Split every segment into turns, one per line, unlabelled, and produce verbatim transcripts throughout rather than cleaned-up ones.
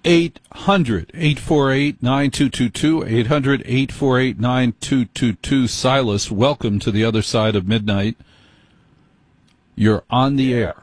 eight hundred, eight four eight, nine two two two, eight hundred, eight four eight, nine two two two. Silas, welcome to the other side of midnight. You're on the air.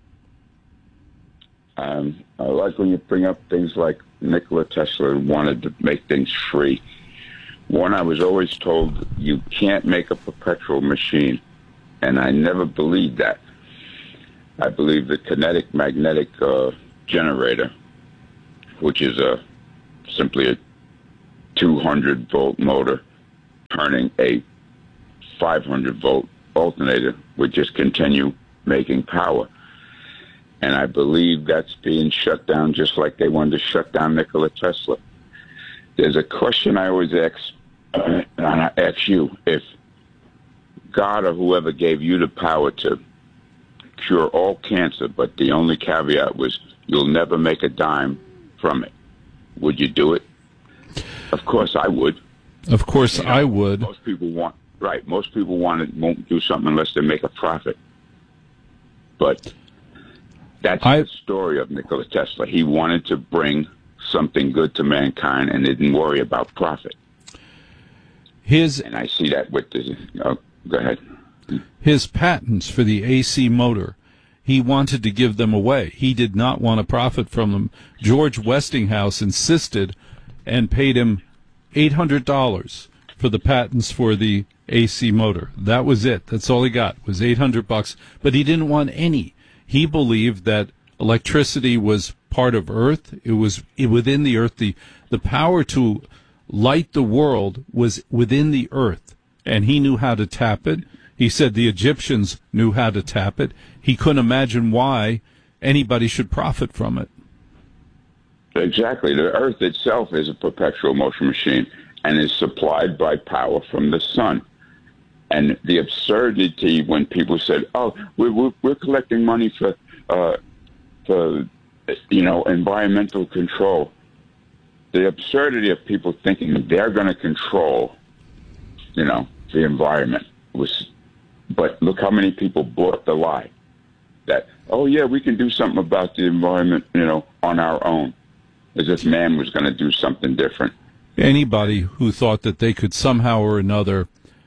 Um, I like when you bring up things like Nikola Tesla wanted to make things free. One, I was always told you can't make a perpetual machine, and I never believed that. I believe the kinetic magnetic uh, generator, which is a simply a two hundred volt motor turning a five hundred volt alternator, would just continue making power. And I believe that's being shut down just like they wanted to shut down Nikola Tesla. There's a question I always ask, uh, and I ask you, if God or whoever gave you the power to cure all cancer, but the only caveat was you'll never make a dime from it, would you do it? Of course I would.
Of course
you know,
I would.
Most people want, right, most people want it, won't do something unless they make a profit. But that's I, the story of Nikola Tesla. He wanted to bring something good to mankind and didn't worry about profit.
His
and I see that with the. Oh, go ahead.
His patents for the A C motor, he wanted to give them away. He did not want to profit from them. George Westinghouse insisted and paid him eight hundred dollars for the patents for the A C motor. That was it. That's all he got, was eight hundred bucks. But he didn't want any. He believed that electricity was part of Earth. It was within the Earth. The, the power to light the world was within the Earth, and he knew how to tap it. He said the Egyptians knew how to tap it. He couldn't imagine why anybody should profit from it.
Exactly. The Earth itself is a perpetual motion machine and is supplied by power from the sun. And the absurdity when people said, "Oh, we're we're, we're collecting money for, uh, for, you know, environmental control." The absurdity of people thinking they're going to control, you know, the environment was. But look how many people bought the lie that, "Oh yeah, we can do something about the environment, you know, on our own," as if man was going to do something different.
Anybody who thought that they could somehow or another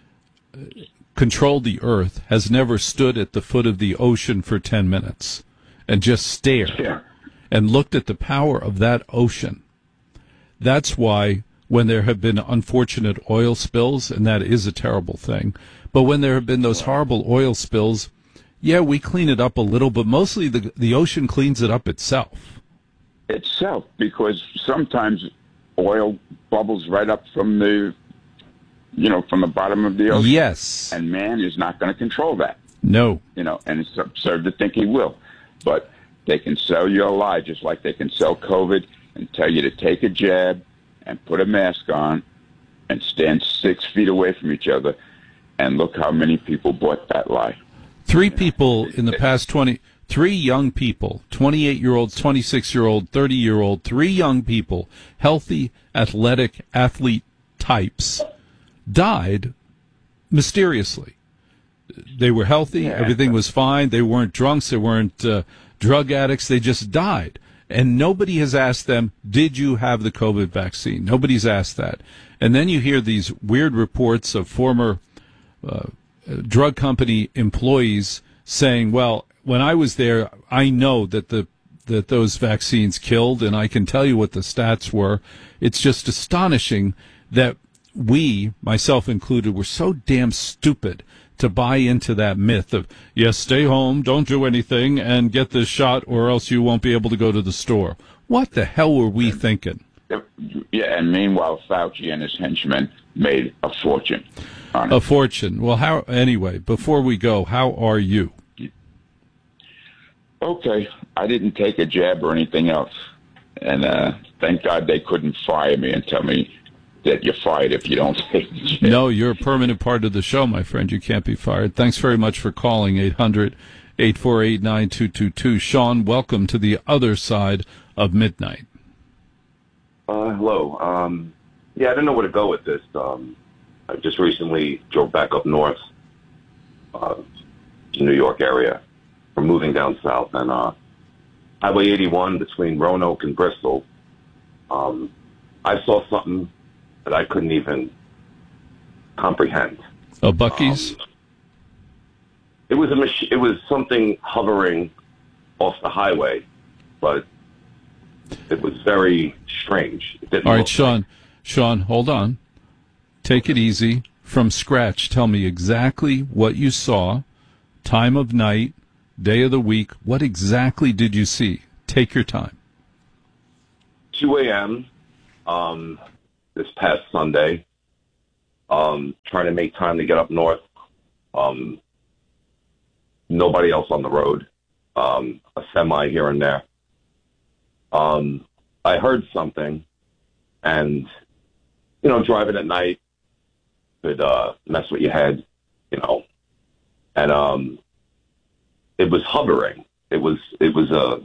control the Earth has never stood at the foot of the ocean for ten minutes and just stared
yeah.
and looked at the power of that ocean. That's why when there have been unfortunate oil spills, and that is a terrible thing, but when there have been those horrible oil spills, yeah, we clean it up a little, but mostly the the ocean cleans it up itself.
Itself, because sometimes oil bubbles right up from the, you know, from the bottom of the ocean.
Yes.
And man is not going to control that.
No.
You know, and it's absurd to think he will. But they can sell you a lie just like they can sell COVID and tell you to take a jab and put a mask on and stand six feet away from each other. And look how many people bought that lie.
Three people in the past twenty, three young people, twenty-eight-year-old, twenty-six-year-old, thirty-year-old, three young people, healthy, athletic, athlete types, died mysteriously. They were healthy, yeah. Everything was fine, they weren't drunks, they weren't uh, drug addicts, they just died. And nobody has asked them, did you have the COVID vaccine? Nobody's asked that. And then you hear these weird reports of former uh, drug company employees saying, well, when I was there, I know that the that those vaccines killed, and I can tell you what the stats were. It's just astonishing that we, myself included, were so damn stupid to buy into that myth of, yes, stay home, don't do anything, and get this shot, or else you won't be able to go to the store. What the hell were we thinking?
Yeah, and meanwhile, Fauci and his henchmen made a fortune on it.
A fortune. Well, how? Anyway, before we go, how are you?
Okay. I didn't take a jab or anything else. And uh, thank God they couldn't fire me and tell me that you're fired if you don't take the jab.
No, you're a permanent part of the show, my friend. You can't be fired. Thanks very much for calling, eight hundred, eight four eight, nine two two two. Sean, welcome to the other side of midnight.
Uh, hello. Um, yeah, I didn't know where to go with this. Um, I just recently drove back up north uh, to New York area. We're moving down south, and uh, Highway eighty-one between Roanoke and Bristol Um, I saw something that I couldn't even comprehend.
Oh, Buc-ee's?
Um, it was a mach- It was something hovering off the highway, but it was very strange. It didn't
All right,
look
Sean.
like-
Sean, hold on. Take it easy. From scratch, tell me exactly what you saw, time of night, day of the week. What exactly did you see? Take your time.
two a.m. Um, this past Sunday, um, trying to make time to get up north. Um, nobody else on the road. Um, a semi here and there. Um, I heard something, and, you know, driving at night could uh, mess with your head, you know. And um, it was hovering. It was, it was a,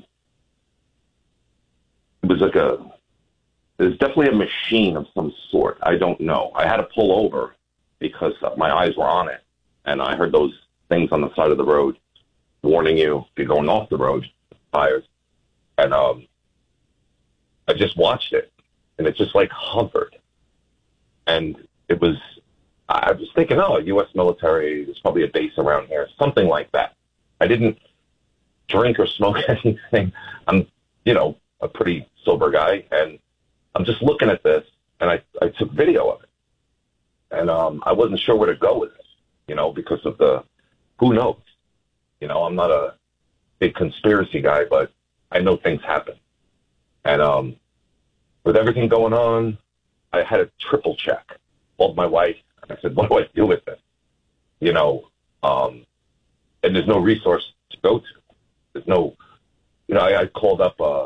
it was like a, it was definitely a machine of some sort. I don't know. I had to pull over because my eyes were on it. And I heard those things on the side of the road warning you if you're going off the road, fires. And um, I just watched it, and it just like hovered. And it was, I was thinking, oh, U S military, there's probably a base around here, something like that. I didn't drink or smoke anything. I'm, you know, a pretty sober guy, and I'm just looking at this, and I, I took video of it. And um, I wasn't sure where to go with it, you know, because of the, who knows? You know, I'm not a big conspiracy guy, but I know things happen. And um, with everything going on, I had a triple check. Called my wife, and I said, what do I do with this? You know, um, and there's no resource to go to. There's no, you know, I, I called up a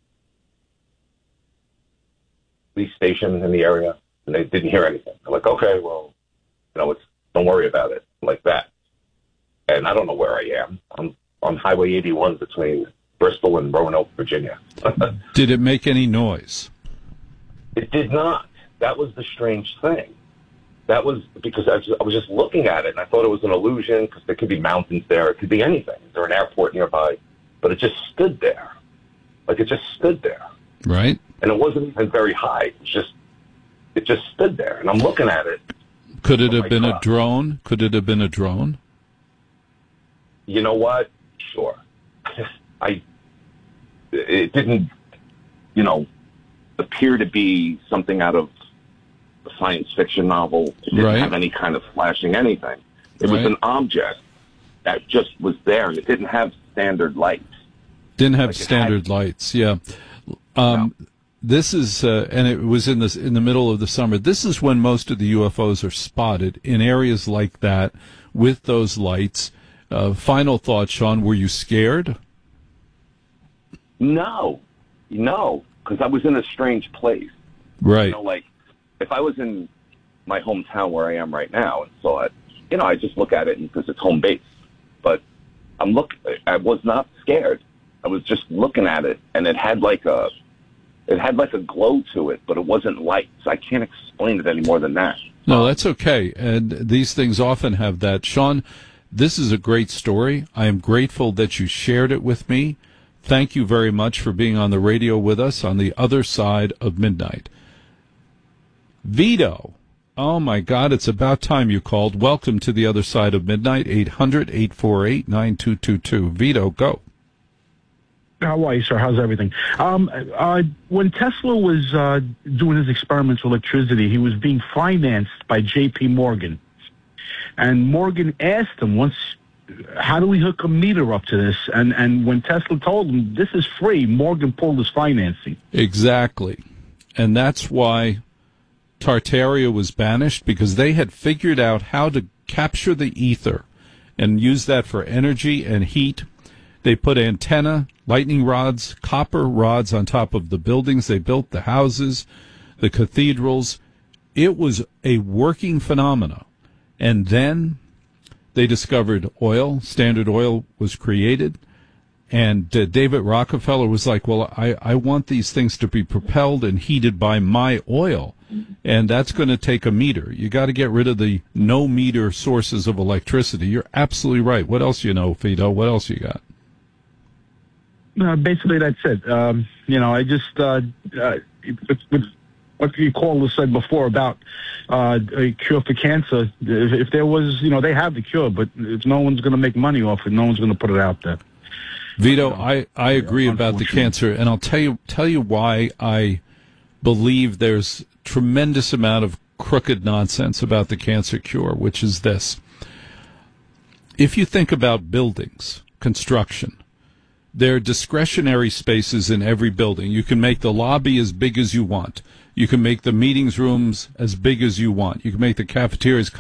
police station in the area, and they didn't hear anything. I'm like, okay, well, you know, it's, don't worry about it, like that. And I don't know where I am. I'm on Highway eighty-one between Bristol and Roanoke, Virginia.
Did it make any noise?
It did not. That was the strange thing. That was because I was, I was just looking at it, and I thought it was an illusion because there could be mountains there. It could be anything. Is there an airport nearby? But it just stood there. Like, it just stood there.
Right.
And it wasn't even very high. It was just, it just stood there. And I'm looking at it.
Could it
Oh,
have
my
been a
God.
drone? Could it have been a drone?
You know what? Sure. I, it didn't, you know, appear to be something out of a science fiction novel. It didn't
Right.
have any kind of flashing anything. It was
Right.
an object that just was there, and it didn't have standard lights.
Didn't have
Like it
standard lights. Yeah. Um, This is, uh, and it was in this in the middle of the summer. This is when most of the U F Os are spotted in areas like that with those lights. Uh, final thought, Sean. Were you scared?
No, no, because I was in a strange place.
Right.
You know, like if I was in my hometown where I am right now and saw it, you know, I just look at it because it's home base. But I'm look. I was not scared. I was just looking at it, and it had like a, it had like a glow to it, but it wasn't lights. I can't explain it any more than that.
No, that's okay. And these things often have that. Sean, this is a great story. I am grateful that you shared it with me. Thank you very much for being on the radio with us on the other side of midnight. Vito. Oh, my God, it's about time you called. Welcome to the other side of midnight, eight hundred, eight four eight, nine two two two. Vito, go.
How are you, sir? How's everything? Um, uh, when Tesla was uh, doing his experiments with electricity, he was being financed by J P Morgan. And Morgan asked him once, how do we hook a meter up to this? And, and when Tesla told him, this is free, Morgan pulled his financing.
Exactly. And that's why Tartaria was banished, because they had figured out how to capture the ether and use that for energy and heat. They put antenna, lightning rods, copper rods on top of the buildings. They built the houses, the cathedrals. It was a working phenomena. And then they discovered oil. Standard Oil was created. And uh, David Rockefeller was like, well, I, I want these things to be propelled and heated by my oil. And that's going to take a meter. You got to get rid of the no meter sources of electricity. You're absolutely right. What else you know, Fido? What else you got?
uh, basically that's it. Um, you know, I just uh, uh, with, with what you caller said before about uh, a cure for cancer. If, if there was, you know, they have the cure, but if no one's going to make money off it, no one's going to put it out there.
Vito, I, I agree
Yeah,
about the cancer, and I'll tell you tell you why I believe there's tremendous amount of crooked nonsense about the cancer cure, which is this. If you think about buildings, construction, there are discretionary spaces in every building. You can make the lobby as big as you want. You can make the meetings rooms as big as you want. You can make the cafeterias